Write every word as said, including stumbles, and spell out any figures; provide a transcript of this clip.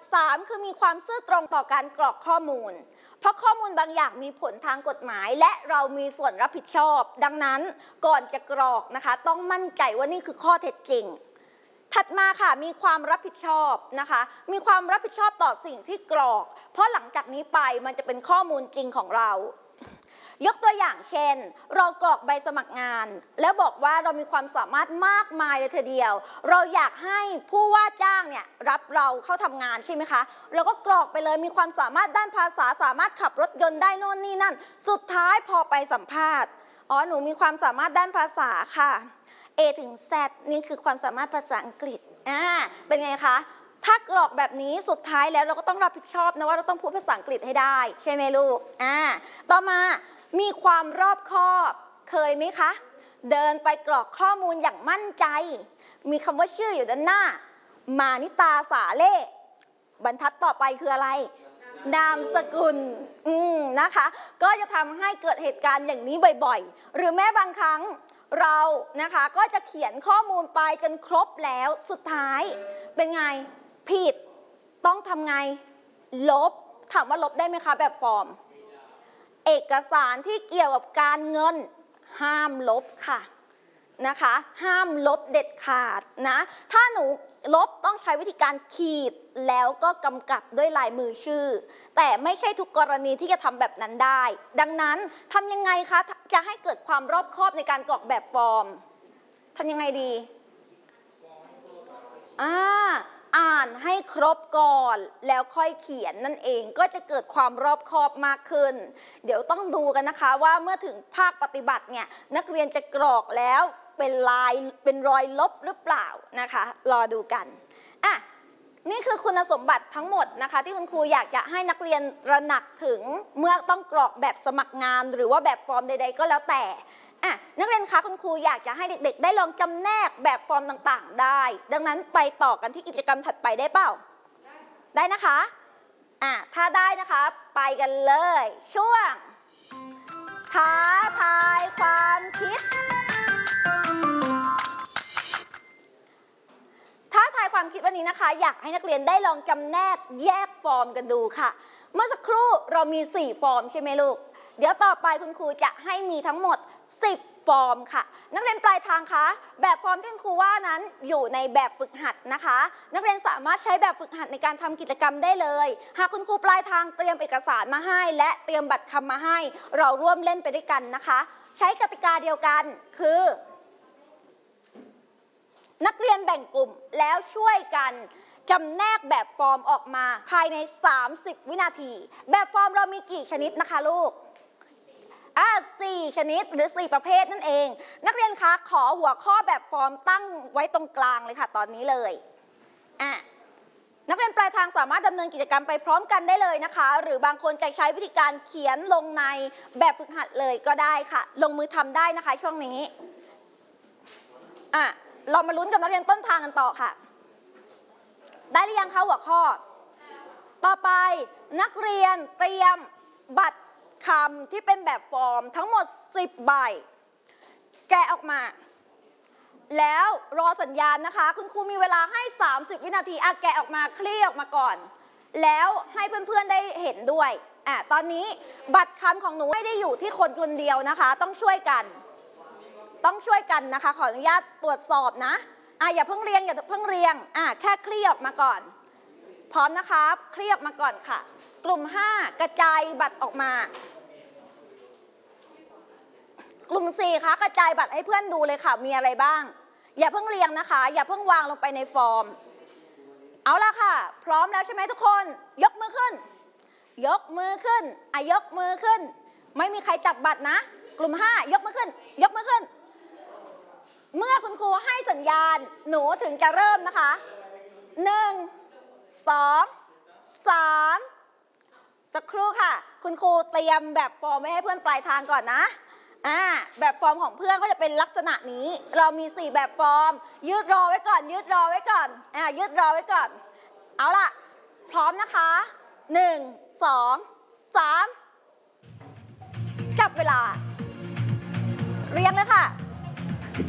สามคือมีความซื่อตรงต่อการกรอกข้อมูลเพราะข้อมูลบางอย่างมีผลทางกฎหมายและเรามีส่วนรับผิดชอบดังนั้นก่อนจะกรอกนะคะต้องมั่นใจว่านี่คือข้อเท็จจริงถัดมาค่ะมีความรับผิดชอบนะคะมีความรับผิดชอบต่อสิ่งที่กรอกเพราะหลังจากนี้ไปมันจะเป็นข้อมูลจริงของเรายกตัวอย่างเช่นเรากรอกใบสมัครงานแล้วบอกว่าเรามีความสามารถมากมายเลยทีเดียวเราอยากให้ผู้ว่าจ้างเนี่ยรับเราเข้าทำงานใช่ไหมคะเราก็กรอกไปเลยมีความสามารถด้านภาษาสามารถขับรถยนต์ได้โน่นนี่นั่นสุดท้ายพอไปสัมภาษณ์อ๋อหนูมีความสามารถด้านภาษาค่ะ A ถึง Z นี่คือความสามารถภาษาอังกฤษอ่าเป็นไงคะถ้ากรอกแบบนี้สุดท้ายแล้วเราก็ต้องรับผิดชอบนะว่าเราต้องพูดภาษาอังกฤษให้ได้ใช่ไหมลูกอ่าต่อมามีความรอบคอบเคยไหมคะเดินไปกรอกข้อมูลอย่างมั่นใจมีคำว่าชื่ออยู่ด้านหน้ามานิตาสาเล่บรรทัดต่อไปคืออะไรนามสกุลอืมนะคะก็จะทำให้เกิดเหตุการณ์อย่างนี้บ่อยๆหรือแม้บางครั้งเรานะคะก็จะเขียนข้อมูลไปจนครบแล้วสุดท้ายเป็นไงผิดต้องทำไงลบถามว่าลบได้ไหมคะแบบฟอร์มเอกสารที่เกี่ยวกับการเงินห้ามลบค่ะนะคะห้ามลบเด็ดขาดนะถ้าหนูลบต้องใช้วิธีการขีดแล้วก็กำกับด้วยลายมือชื่อแต่ไม่ใช่ทุกกรณีที่จะทำแบบนั้นได้ดังนั้นทำยังไงคะจะให้เกิดความรอบคอบในการกรอกแบบฟอร์มทำยังไงดีอ่าอ่านให้ครบก่อนแล้วค่อยเขียนนั่นเองก็จะเกิดความรอบคอบมากขึ้นเดี๋ยวต้องดูกันนะคะว่าเมื่อถึงภาคปฏิบัติเนี่ยนักเรียนจะกรอกแล้วเป็นลายเป็นรอยลบหรือเปล่านะคะรอดูกันอ่ะนี่คือคุณสมบัติทั้งหมดนะคะที่คุณครูอยากจะให้นักเรียนระหนักถึงเมื่อต้องกรอกแบบสมัครงานหรือว่าแบบฟอร์มใดๆก็แล้วแต่อ่ะนักเรียนคะคุณครูอยากจะให้เด็กๆได้ลองจำแนกแบบฟอร์มต่างๆได้ดังนั้นไปต่อกันที่กิจกรรมถัดไปได้เปล่าได้นะคะอ่ะถ้าได้นะคะไปกันเลยช่วงท้าทายความคิดท้าทายความคิดวันนี้นะคะอยากให้นักเรียนได้ลองจำแนกแยกฟอร์มกันดูค่ะเมื่อสักครู่เรามีสี่ฟอร์มใช่ไหมลูกเดี๋ยวต่อไปคุณครูจะให้มีทั้งหมดสิบฟอร์มค่ะนักเรียนปลายทางคะแบบฟอร์มที่คุณครูว่านั้นอยู่ในแบบฝึกหัดนะคะนักเรียนสามารถใช้แบบฝึกหัดในการทำกิจกรรมได้เลยหากคุณครูปลายทางเตรียมเอกสารมาให้และเตรียมบัตรคำมาให้เราร่วมเล่นไปด้วยกันนะคะใช้กติกาเดียวกันคือนักเรียนแบ่งกลุ่มแล้วช่วยกันจำแนกแบบฟอร์มออกมาภายในสามสิบวินาทีแบบฟอร์มเรามีกี่ชนิดนะคะลูกอ่าสี่ชนิดหรือสี่ประเภทนั่นเองนักเรียนคะขอหัวข้อแบบฟอร์มตั้งไว้ตรงกลางเลยค่ะตอนนี้เลยอ่ะนักเรียนปลายทางสามารถดำเนินกิจกรรมไปพร้อมกันได้เลยนะคะหรือบางคนจะใช้วิธีการเขียนลงในแบบฝึกหัดเลยก็ได้ค่ะลงมือทำได้นะคะช่วงนี้อ่ะเรามาลุ้นกับนักเรียนต้นทางกันต่อค่ะได้หรือยังคะหัวข้อต่อไปนักเรียนเตรียมบัตรคำที่เป็นแบบฟอร์มทั้งหมดสิบใบแกะออกมาแล้วรอสัญญาณนะคะคุณครูมีเวลาให้สามสิบวินาทีอ่ะแกะออกมาคลี่ออกมาก่อนแล้วให้เพื่อนๆได้เห็นด้วยอ่ะตอนนี้บัตรคำของหนูไม่ได้อยู่ที่คนคนเดียวนะคะต้องช่วยกันต้องช่วยกันนะคะขออนุญาตตรวจสอบนะอ่ะอย่าเพิ่งเรียงอย่าเพิ่งเรียงอ่ะแค่คลี่ออกมาก่อนพร้อมนะคะคลี่ออกมาก่อนค่ะกลุ่มห้ากระจายบัตรออกมากลุ่มสี่คะกระจายบัตรให้เพื่อนดูเลยค่ะมีอะไรบ้างอย่าเพิ่งเรียงนะคะอย่าเพิ่งวางลงไปในฟอร์มเอาละค่ะพร้อมแล้วใช่ไหมทุกคนยกมือขึ้นยกมือขึ้นอ่ะยกมือขึ้นไม่มีใครจับบัตรนะกลุ่มห้ายกมือขึ้นยกมือขึ้นเมื่อคุณครูให้สัญญาณหนูถึงจะเริ่มนะคะหนึ่งสองสามสักครู่ค่ะคุณครูเตรียมแบบฟอร์มไว้ให้เพื่อนปลายทางก่อนนะอ่าแบบฟอร์มของเพื่อนก็จะเป็นลักษณะนี้เรามีสี่แบบฟอร์มยืดรอไว้ก่อนยืดรอไว้ก่อนอ่ายืดรอไว้ก่อนเอาล่ะพร้อมนะคะหนึ่งสองสามจับเวลาเรียงเลยค่ะ